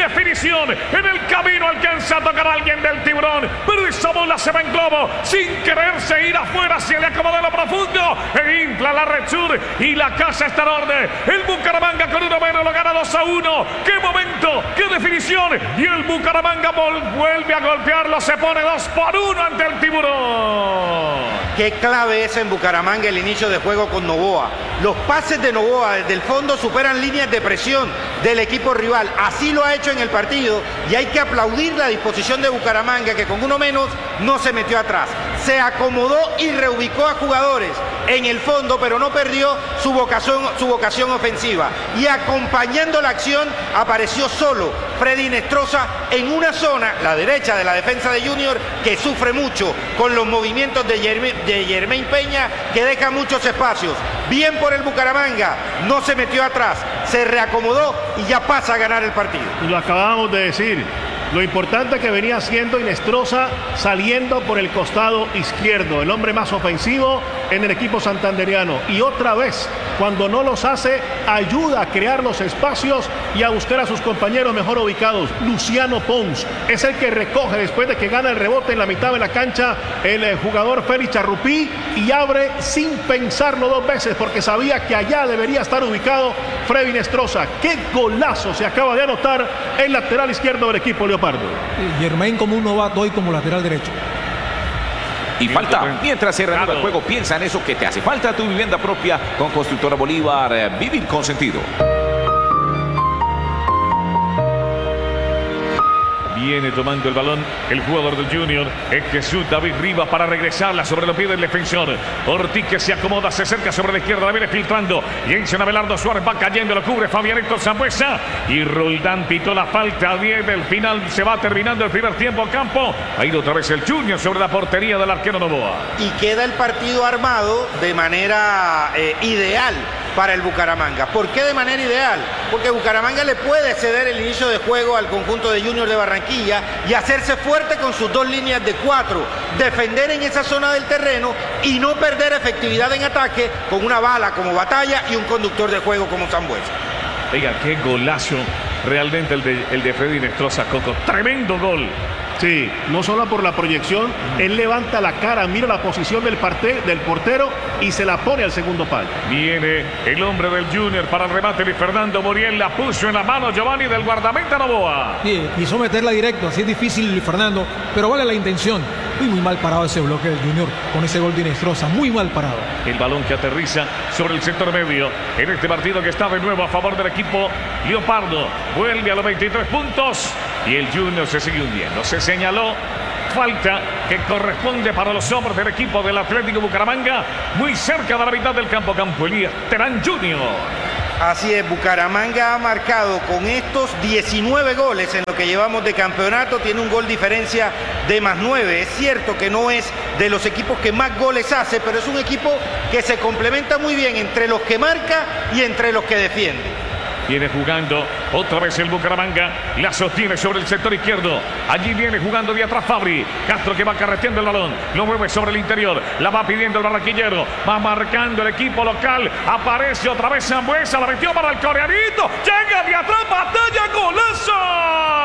definición. En el camino alcanza a tocar a alguien del Tiburón, pero esa bola se va en globo sin quererse ir afuera. Se le acomoda lo profundo e infla la red sur y la casa está en orden. El Bucaramanga con uno menos lo gana 2-1. ¡Qué momento! ¡Qué definición! Y el Bucaramanga vuelve a golpearlo. Se pone 2-1 ante el Tiburón. Qué clave es en Bucaramanga el inicio de juego con Novoa. Los pases de Novoa desde el fondo superan líneas de presión del equipo rival. Así lo ha hecho en el partido y hay que aplaudir la disposición de Bucaramanga, que con uno menos no se metió atrás. Se acomodó y reubicó a jugadores en el fondo, pero no perdió su vocación ofensiva. Y acompañando la acción apareció solo Freddy Inestrosa en una zona, la derecha de la defensa de Junior, que sufre mucho con los movimientos de Jermaine Peña, que deja muchos espacios. Bien por el Bucaramanga, no se metió atrás, se reacomodó y ya pasa a ganar el partido. Lo acabamos de decir. Lo importante que venía haciendo Inestrosa saliendo por el costado izquierdo, el hombre más ofensivo en el equipo santanderiano. Y otra vez, cuando no los hace, ayuda a crear los espacios y a buscar a sus compañeros mejor ubicados. Luciano Pons es el que recoge después de que gana el rebote en la mitad de la cancha el jugador Félix Charrupí y abre sin pensarlo dos veces porque sabía que allá debería estar ubicado Freddy Inestrosa. ¡Qué golazo se acaba de anotar el lateral izquierdo del equipo Leopardo! Germain como un novato y como lateral derecho. Y falta, mientras se reanuda el juego, piensa en eso que te hace falta, tu vivienda propia con Constructora Bolívar. Vivir con sentido. Viene tomando el balón el jugador del Junior, es Jesús David Rivas para regresarla sobre los pies del defensor. Ortiz que se acomoda, se acerca sobre la izquierda, la viene filtrando. Y en Abelardo Suárez va cayendo, lo cubre Fabián Héctor Zambuesa. Y Roldán pitó la falta. 10 del final, se va terminando el primer tiempo a campo. Ha ido otra vez el Junior sobre la portería del arquero Novoa. Y queda el partido armado de manera ideal para el Bucaramanga. ¿Por qué de manera ideal? Porque Bucaramanga le puede ceder el inicio de juego al conjunto de Junior de Barranquilla y hacerse fuerte con sus dos líneas de 4, defender en esa zona del terreno y no perder efectividad en ataque con una bala como Batalla y un conductor de juego como Zambuesa. Oiga, qué golazo realmente el de Freddy Inestrosa, Coco. Tremendo gol. Sí, no solo por la proyección, él levanta la cara, mira la posición del portero y se la pone al segundo palo. Viene el hombre del Junior para el remate de Fernando Muriel, la puso en la mano Giovanni del guardameta Novoa. Sí, quiso meterla directo, así es difícil Luis Fernando, pero vale la intención. Muy mal parado ese bloque del Junior con ese gol de Inestrosa, muy mal parado. El balón que aterriza sobre el sector medio en este partido que está de nuevo a favor del equipo Leopardo. Vuelve a los 23 puntos y el Junior se sigue hundiendo. Se señaló falta que corresponde para los hombres del equipo del Atlético Bucaramanga, muy cerca de la mitad del campo. Elías Terán Junior. Así es, Bucaramanga ha marcado con estos 19 goles en lo que llevamos de campeonato, tiene un gol diferencia de +9. Es cierto que no es de los equipos que más goles hace, pero es un equipo que se complementa muy bien entre los que marca y entre los que defiende. Viene jugando otra vez el Bucaramanga, la sostiene sobre el sector izquierdo. Allí viene jugando de atrás Fabri. Castro que va carreteando el balón, lo mueve sobre el interior, la va pidiendo el barranquillero, va marcando el equipo local. Aparece otra vez Zambuesa, la metió para el coreanito, llega de atrás, Batalla, golazo.